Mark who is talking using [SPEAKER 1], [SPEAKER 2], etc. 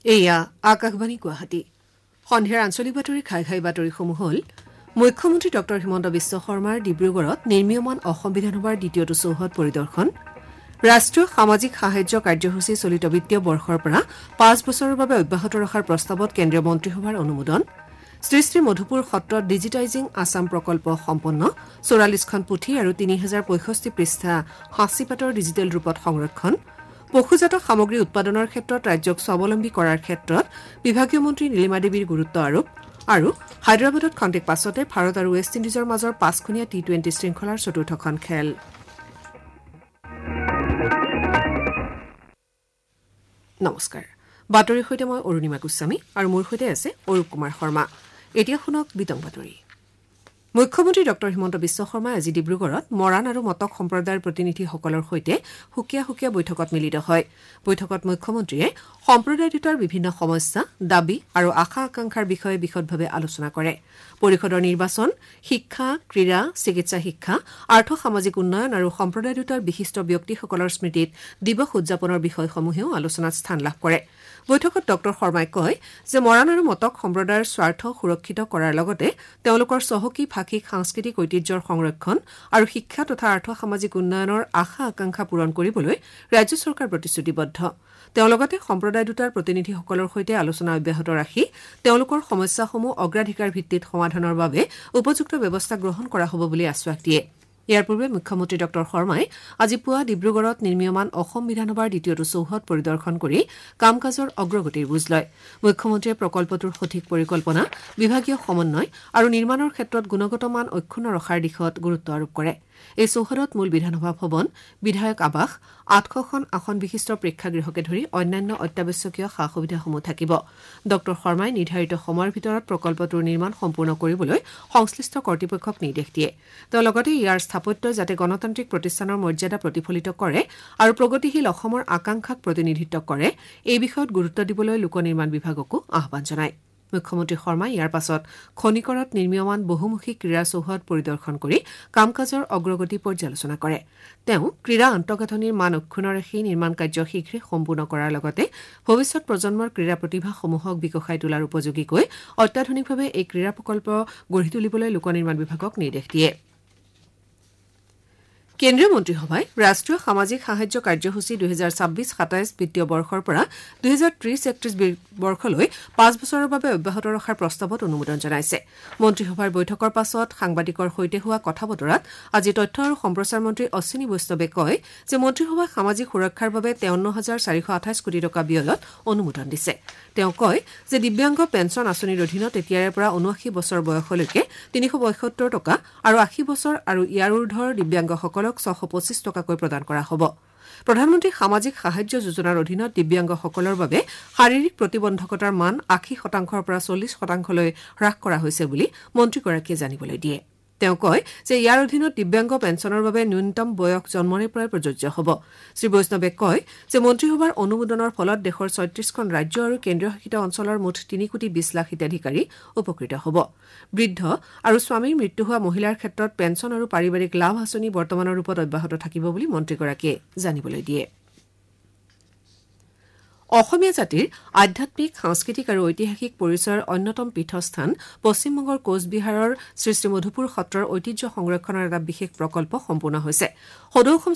[SPEAKER 1] এয়া আকাশবাণী গুৱাহাটী সন্ধিয়াৰ আঞ্চলিক বাতৰি ঘাই বাতৰিসমূহ হ'ল মুখ্যমন্ত্ৰী ডঃ হিমন্ত বিশ্ব শৰ্মাৰ ডিব্ৰুগড়ত নিৰ্মীয়মান অসম বিধানসভাৰ দ্বিতীয়টো চৌহদ পৰিদৰ্শন ৰাষ্ট্ৰীয় সামাজিক সাহায্য কাৰ্যসূচী চলিত বিত্তীয় বৰ্ষৰ পৰা 5 বছৰৰ বাবে অব্যাহত ৰখাৰ প্ৰস্তাৱত কেন্দ্ৰীয় মন্ত্ৰীসভাৰ অনুমোদন শ্ৰী মধুপুৰ সত্ৰত ডিজিটাইজিং আছাম প্ৰকল্প সম্পন্ন 44খন পুথি আৰু 3065 পৃষ্ঠা সাঁচিপাতৰ ডিজিটেল ৰূপত সংৰক্ষণ পশুজাত সামগ্ৰী উৎপাদনৰ ক্ষেত্ৰত ৰাজ্যক স্বাৱলম্বী কৰাৰ ক্ষেত্ৰত বিভাগীয় মন্ত্ৰী নীলিমা দেৱীৰ গুৰুত্ব আৰোপ আৰু হায়দৰাবাদত খন্তেক পাছতে ভাৰত আৰু ৱেষ্ট ইণ্ডিজৰ মাজৰ 5খনীয়া টি20 শৃংখলাৰ চতুৰ্থখন খেল নমস্কাৰ বাতৰিৰ সৈতে মই অৰুণিমা গোস্বামী আৰু মোৰ সৈতে আছে অৰূপ কুমাৰ শৰ্মা এতিয়া শুনক বিতং বাতৰি মুখ্যমন্ত্ৰী ডঃ হিমন্ত বিশ্ব শৰ্মাই আজি ডিব্ৰুগড়ত মৰাণ আৰু মটক সম্প্ৰদায়ৰ প্ৰতিনিধিসকলৰ সৈতে সুকীয়া বৈঠকত মিলিত হয় বৈঠকত মুখ্যমন্ত্ৰীয়ে সম্প্ৰদায় দুটাৰ বিভিন্ন সমস্যা দাবী আৰু আশা আকাংক্ষাৰ বিষয়ে বিশদভাৱে আলোচনা কৰে পৰিষদৰ নিৰ্বাচন শিক্ষা ক্ৰীড়া চিকিৎসা শিক্ষা আৰ্থ সামাজিক উন্নয়ন আৰু সম্প্ৰদায় দুটাৰ বিশিষ্ট ব্যক্তিসকলৰ স্মৃতিত দিৱস উদযাপনৰ বিষয়সমূহেও আলোচনাত স্থান লাভ কৰে বৈঠকত ডঃ শৰ্মাই কয় যে মৰাণ আৰু মটক সম্প্ৰদায়ৰ স্বাৰ্থ সুৰক্ষিত কৰাৰ লগতে তেওঁলোকৰ চহকী ভাষিক সাংস্কৃতিক ঐতিহ্যৰ সংৰক্ষণ আৰু শিক্ষা তথা আৰ্থ সামাজিক উন্নয়নৰ আশা আকাংক্ষা পূৰণ কৰিবলৈ ৰাজ্য চৰকাৰ প্ৰতিশ্ৰুতিবদ্ধ তেওঁ লগতে সম্প্ৰদায় দুটাৰ প্ৰতিনিধিসকলৰ সৈতে আলোচনা অব্যাহত ৰাখি তেওঁলোকৰ সমস্যাসমূহ অগ্ৰাধিকাৰ ভিত্তিত সমাধানৰ বাবে উপযুক্ত ব্যৱস্থা গ্ৰহণ কৰা হ'ব বুলি আশ্বাস দিয়ে ইয়াৰ পূৰ্বে মুখ্যমন্ত্ৰী ডঃ শৰ্মাই আজি পুৱা ডিব্ৰুগড়ত নিৰ্মীয়মান অসম বিধানসভাৰ দ্বিতীয়টো চৌহদ পৰিদৰ্শন কৰি কাম কাজৰ অগ্ৰগতিৰ বুজ লয় মুখ্যমন্ত্ৰীয়ে প্ৰকল্পটোৰ সঠিক পৰিকল্পনা বিভাগীয় সমন্বয় আৰু নিৰ্মাণৰ ক্ষেত্ৰত গুণগত মান অক্ষুণ্ণ ৰখাৰ দিশত গুৰুত্ব আৰোপ কৰে এই চৌহদত মূল বিধানসভা ভৱন বিধায়ক আৱাস 800খন আসন বিশিষ্ট প্ৰেক্ষাগৃহকে ধৰি অন্যান্য অত্যাৱশ্যকীয় সা সুবিধাসমূহ থাকিব ডঃ শৰ্মাই নিৰ্ধাৰিত সময়ৰ ভিতৰত প্ৰকল্পটোৰ নিৰ্মাণ সম্পূৰ্ণ কৰিবলৈ সংশ্লিষ্ট কৰ্তৃপক্ষক নিৰ্দেশ দিয়ে তেওঁ লগতে ইয়াৰ স্থাপত্যই যাতে গণতান্ত্ৰিক প্ৰতিষ্ঠানৰ মৰ্যাদা প্ৰতিফলিত কৰে আৰু প্ৰগতিশীল অসমৰ আকাংক্ষাক প্ৰতিনিধিত্ব কৰে এই বিষয়ত গুৰুত্ব দিবলৈ লোক নিৰ্মাণ বিভাগকো আহ্বান জনায় মুখ্যমন্ত্ৰী শৰ্মাই ইয়াৰ পাছত খনিকৰত নিৰ্মীয়মান বহুমুখী ক্ৰীড়া চৌহদ পৰিদৰ্শন কৰি কাম কাজৰ অগ্ৰগতি পৰ্যালোচনা কৰে তেওঁ ক্ৰীড়া আন্তঃগাঁথনিৰ মান অক্ষুণ্ণ ৰাখি নিৰ্মাণ কাৰ্য শীঘ্ৰে সম্পূৰ্ণ কৰাৰ লগতে ভৱিষ্যত প্ৰজন্মৰ ক্ৰীড়া প্ৰতিভাসমূহক বিকশাই তোলাৰ উপযোগীকৈ অত্যাধুনিকভাৱে এই ক্ৰীড়া প্ৰকল্প গঢ়ি তুলিবলৈ লোক নিৰ্মাণ বিভাগক নিৰ্দেশ দিয়ে কেন্দ্ৰীয় মন্ত্ৰীসভাই ৰাষ্ট্ৰীয় সামাজিক সাহায্য কাৰ্যসূচী 2026-27 বিত্তীয় বৰ্ষৰ পৰা 2030-31 বৰ্ষলৈ 5 বছৰৰ বাবে অব্যাহত ৰখাৰ প্ৰস্তাৱত অনুমোদন জনাইছে মন্ত্ৰীসভাৰ বৈঠকৰ পাছত সাংবাদিকৰ সৈতে হোৱা কথা বতৰাত আজি তথ্য আৰু সম্প্ৰচাৰ মন্ত্ৰী অশ্বিনী বৈষ্ণৱে কয় যে মন্ত্ৰীসভাই সামাজিক সুৰক্ষাৰ বাবে 53,428 কোটি টকা ব্যয়ত অনুমোদন দিছে তেওঁ কয় যে দিব্যাংগ পেঞ্চন আঁচনিৰ অধীনত এতিয়াৰে পৰা 79 বছৰ বয়সলৈকে 372 টকা আৰু 80 বছৰ আৰু ইয়াৰ ঊৰ্ধৰ দিব্যাংগসকলক 625 টকাকৈ প্ৰদান কৰা হ'ব প্ৰধানমন্ত্ৰী সামাজিক সাহায্য যোজনাৰ অধীনত দিব্যাংগসকলৰ বাবে শাৰীৰিক প্ৰতিবন্ধকতাৰ মান 80%ৰ পৰা 40%লৈ হ্ৰাস কৰা হৈছে বুলি মন্ত্ৰীগৰাকীয়ে জানিবলৈ দিয়ে তেওঁ কয় যে ইয়াৰ অধীনত দিব্যাংগ পেঞ্চনৰ বাবে ন্যূনতম বয়স জন্মৰে পৰাই প্ৰযোজ্য হ'ব শ্ৰী বৈষ্ণৱে কয় যে মন্ত্ৰীসভাৰ অনুমোদনৰ ফলত দেশৰ 36খন ৰাজ্য আৰু কেন্দ্ৰীয় শাসিত অঞ্চলৰ মুঠ 3 কোটি 20 লাখ হিতাধিকাৰী উপকৃত হ'ব বৃদ্ধ আৰু স্বামীৰ মৃত্যু হোৱা মহিলাৰ ক্ষেত্ৰত পেঞ্চন আৰু পাৰিবাৰিক লাভ আঁচনি বৰ্তমানৰ ৰূপত অব্যাহত থাকিব বুলি মন্ত্ৰীগৰাকীয়ে জানিবলৈ দিয়ে অসমীয়া জাতিৰ আধ্যাত্মিক সাংস্কৃতিক আৰু ঐতিহাসিক পৰিচয়ৰ অন্যতম পীঠস্থান পশ্চিমবংগৰ কোচবিহাৰৰ শ্ৰী মধুপুৰ সত্ৰৰ ঐতিহ্য সংৰক্ষণৰ এটা বিশেষ প্ৰকল্প সম্পূৰ্ণ হৈছে সদৌ অসম